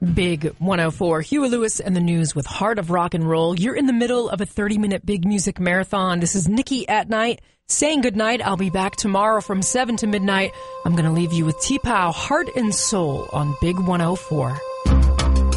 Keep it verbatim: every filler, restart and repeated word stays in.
Big one oh four. Huey Lewis and the News with Heart of Rock and Roll. You're in the middle of a thirty-minute big music marathon. This is Nikki at Night saying goodnight. I'll be back tomorrow from seven to midnight. I'm going to leave you with T-Pow, Heart and Soul on Big one oh four.